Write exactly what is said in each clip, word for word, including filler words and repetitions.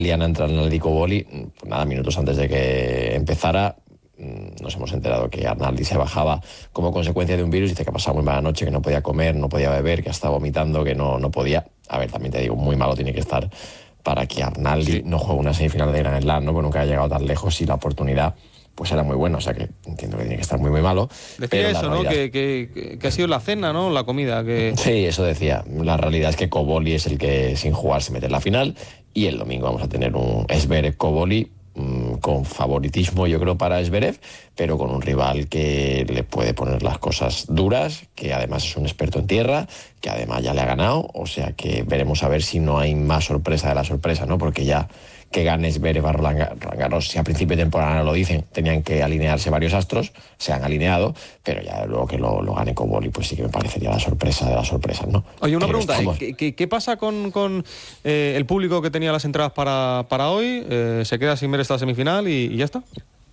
Liana entra en el Dicoboli, pues nada, minutos antes de que empezara, nos hemos enterado que Arnaldi se bajaba como consecuencia de un virus. Dice que ha pasado muy mala noche, que no podía comer, no podía beber, que estaba vomitando, que no, no podía. A ver, también te digo, muy malo tiene que estar para que Arnaldi sí. no juegue una semifinal de Grand Slam, ¿no? Porque nunca ha llegado tan lejos y la oportunidad pues era muy buena. O sea que entiendo que tiene que estar muy, muy malo. Decía pero eso, ¿no? realidad... Que, que, que ha sido la cena, ¿no? La comida. Que... Sí, eso decía. La realidad es que Koboli es el que sin jugar se mete en la final y el domingo vamos a tener un Zverev-Koboli con favoritismo, yo creo, para Zverev, pero con un rival que le puede poner las cosas duras, que además es un experto en tierra, que además ya le ha ganado. O sea que veremos a ver si no hay más sorpresa de la sorpresa, ¿no? Porque ya que gane Zverev a Roland Garros, si a principio de temporada no lo dicen, tenían que alinearse varios astros, se han alineado, pero ya luego que lo, lo gane Koboli, pues sí que me parecería la sorpresa de las sorpresas, ¿no? Oye, una pero pregunta, estamos... ¿qué, qué, ¿qué pasa con, con eh, el público que tenía las entradas para, para hoy? Eh, ¿Se queda sin ver esta semifinal y, y ya está?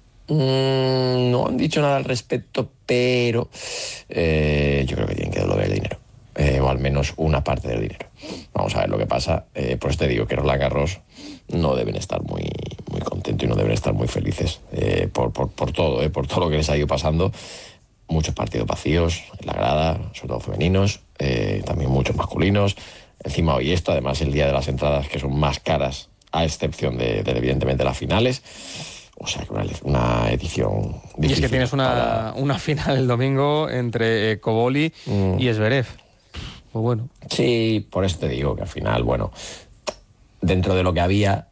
Mm, no han dicho nada al respecto, pero eh, yo creo que tienen que devolver el dinero, eh, o al menos una parte del dinero. Vamos a ver lo que pasa. Eh, por eso te digo que Roland Garros no deben estar muy, muy contentos y no deben estar muy felices eh, por, por, por todo, eh, por todo lo que les ha ido pasando. Muchos partidos vacíos en la grada, sobre todo femeninos, eh, también muchos masculinos. Encima hoy esto, además el día de las entradas, que son más caras, a excepción de, de evidentemente las finales. O sea, que una, una edición difícil. Y es que tienes una, para... una final el domingo entre eh, Koboli mm. y Zverev. Pues bueno. Sí, por eso te digo que al final, bueno, dentro de lo que había,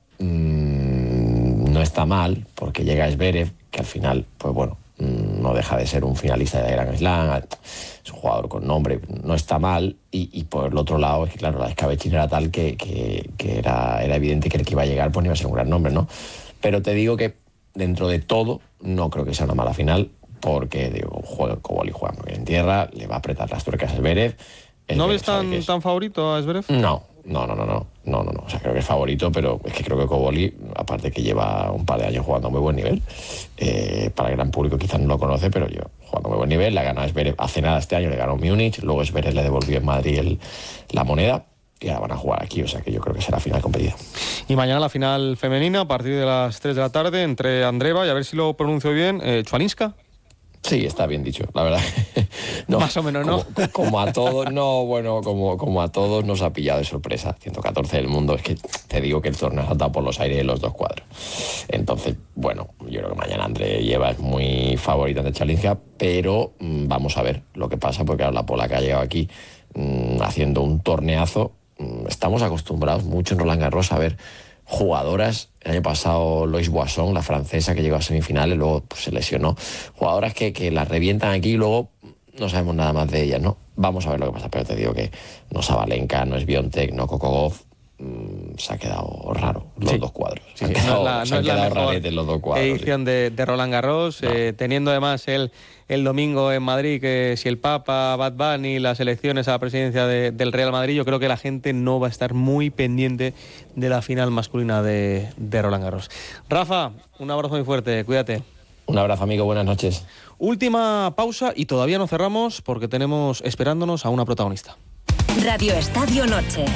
mmm, no está mal, porque llega Zverev, que al final, pues bueno, mmm, no deja de ser un finalista de Grand Slam, es un jugador con nombre, no está mal. Y, y por el otro lado, es que claro, la escabechina era tal que, que, que era, era evidente que el que iba a llegar pues no iba a ser un gran nombre, ¿no? Pero te digo que dentro de todo, no creo que sea una mala final, porque digo, juega Koboli, juega muy bien en tierra, le va a apretar las tuercas a Zverev. ¿No ves tan, es... tan favorito a Zverev? No, no, no, no, no, no, no, no. O sea, creo que es favorito, pero es que creo que Koboli, aparte que lleva un par de años jugando a muy buen nivel, eh, para el gran público quizás no lo conoce, pero yo jugando a muy buen nivel, le ha ganado a Zverev hace nada este año, le ganó Múnich, luego Zverev le devolvió en Madrid el, la moneda, y ahora van a jugar aquí, o sea que yo creo que será final competida. Y mañana la final femenina a partir de las tres de la tarde entre Andreeva y a ver si lo pronuncio bien, eh, Chualinska. Sí, está bien dicho, la verdad. No, más o menos, ¿no? Como, como a todos, no, bueno, como, como a todos nos ha pillado de sorpresa. ciento catorce del mundo, es que te digo que el torneo ha saltado por los aires de los dos cuadros. Entonces, bueno, yo creo que mañana Andreeva es muy favorita de Chualinska, pero mmm, vamos a ver lo que pasa, porque ahora la polaca ha llegado aquí mmm, haciendo un torneazo. Mmm, estamos acostumbrados mucho en Roland Garros a ver jugadoras. El año pasado Lois Boisson, la francesa, que llegó a semifinales, luego pues, se lesionó. Jugadoras que, que las revientan aquí y luego no sabemos nada más de ellas, ¿no? Vamos a ver lo que pasa, pero te digo que no es Sabalenka, no es Biontech, no Coco Gauff. Mm, se ha quedado raro los sí. dos cuadros. Sí, se sí. han quedado, no es la, se no han es quedado la raretes los dos cuadros. Edición sí. de, de Roland Garros, no. eh, teniendo además el, el domingo en Madrid que si el Papa, Bad Bunny, las elecciones a la presidencia de, del Real Madrid, yo creo que la gente no va a estar muy pendiente de la final masculina de, de Roland Garros. Rafa, un abrazo muy fuerte, cuídate. Un abrazo, amigo, buenas noches. Última pausa y todavía no cerramos porque tenemos esperándonos a una protagonista. Radio Estadio Noche.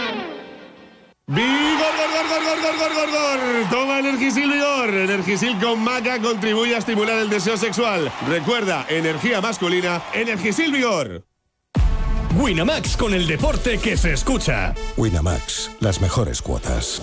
¡Vigor, gor, gor, gor, gor, gor, gor, gor! Toma Energisil Vigor. Energisil con maca contribuye a estimular el deseo sexual. Recuerda, energía masculina, Energisil Vigor. Winamax, con el deporte que se escucha. Winamax, las mejores cuotas.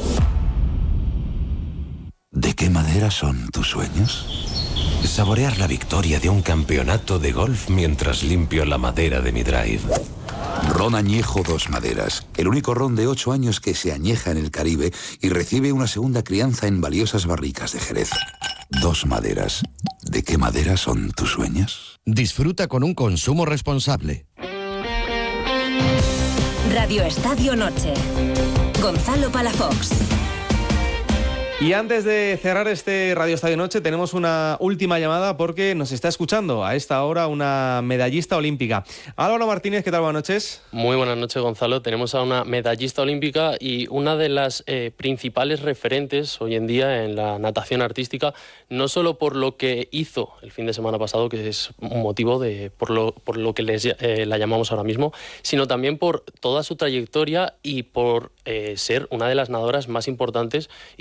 ¿De qué madera son tus sueños? Saborear la victoria de un campeonato de golf mientras limpio la madera de mi drive. Ron Añejo Dos Maderas, el único ron de ocho años que se añeja en el Caribe y recibe una segunda crianza en valiosas barricas de Jerez. Dos Maderas. ¿De qué madera son tus sueños? Disfruta con un consumo responsable. Radio Estadio Noche. Gonzalo Palafox. Y antes de cerrar este Radio Estadio Noche, tenemos una última llamada porque nos está escuchando a esta hora una medallista olímpica. Álvaro Martínez, ¿qué tal? Buenas noches. Muy buenas noches, Gonzalo. Tenemos a una medallista olímpica y una de las eh, principales referentes hoy en día en la natación artística, no solo por lo que hizo el fin de semana pasado, que es un motivo de por lo, por lo que les, eh, la llamamos ahora mismo, sino también por toda su trayectoria y por eh, ser una de las nadadoras más importantes